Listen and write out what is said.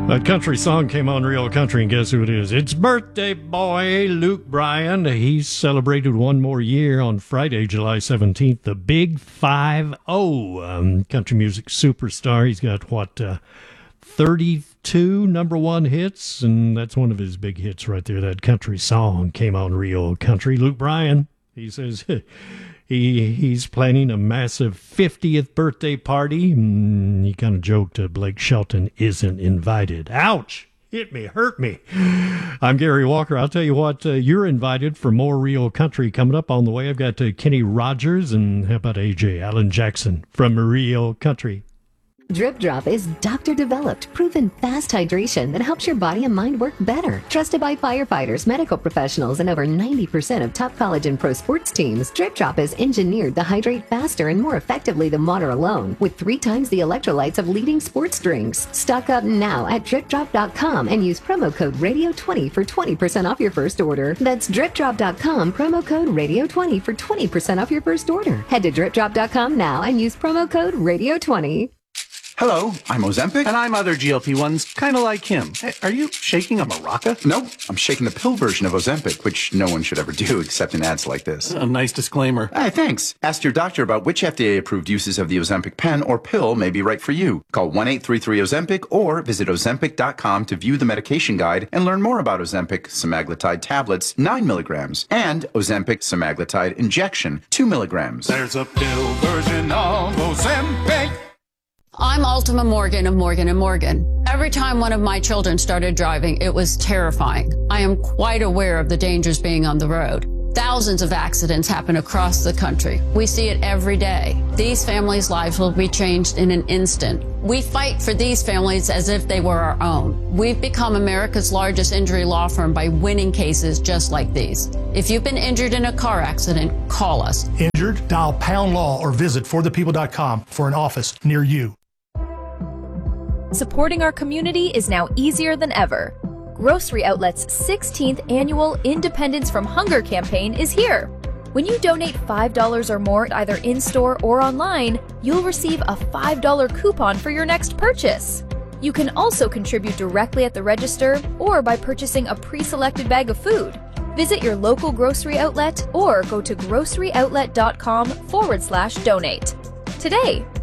That country song came on Real Country, and guess who it is? It's birthday boy Luke Bryan. He's celebrated one more year on Friday, July 17th, the Big 5-0. Country music superstar. He's got, 32 number one hits, and that's one of his big hits right there. That country song came on Real Country. Luke Bryan, he says he's planning a massive 50th birthday party. He kind of joked Blake Shelton isn't invited. Ouch! Hit me, hurt me. I'm Gary Walker. I'll tell you what, you're invited for more Real Country coming up on the way. I've got Kenny Rogers, and how about AJ Alan Jackson from Real Country. Drip Drop is doctor-developed, proven fast hydration that helps your body and mind work better. Trusted by firefighters, medical professionals, and over 90% of top college and pro sports teams, Drip Drop is engineered to hydrate faster and more effectively than water alone, with 3 times the electrolytes of leading sports drinks. Stock up now at DripDrop.com and use promo code Radio20 for 20% off your first order. That's DripDrop.com, promo code Radio20 for 20% off your first order. Head to DripDrop.com now and use promo code Radio20. Hello, I'm Ozempic. And I'm other GLP-1s, kind of like him. Hey, are you shaking a maraca? No, I'm shaking the pill version of Ozempic, which no one should ever do except in ads like this. A nice disclaimer. Hey, thanks. Ask your doctor about which FDA-approved uses of the Ozempic pen or pill may be right for you. Call 1-833-OZEMPIC or visit Ozempic.com to view the medication guide and learn more about Ozempic semaglutide tablets, 9 milligrams, and Ozempic semaglutide injection, 2 milligrams. There's a pill version of Ozempic. I'm Ultima Morgan of Morgan & Morgan. Every time one of my children started driving, it was terrifying. I am quite aware of the dangers being on the road. Thousands of accidents happen across the country. We see it every day. These families' lives will be changed in an instant. We fight for these families as if they were our own. We've become America's largest injury law firm by winning cases just like these. If you've been injured in a car accident, call us. Injured? Dial pound law or visit forthepeople.com for an office near you. Supporting our community is now easier than ever. Grocery Outlet's 16th annual Independence from Hunger campaign is here. When you donate $5 or more either in-store or online, you'll receive a $5 coupon for your next purchase. You can also contribute directly at the register or by purchasing a pre-selected bag of food. Visit your local grocery outlet or go to groceryoutlet.com/donate. Today,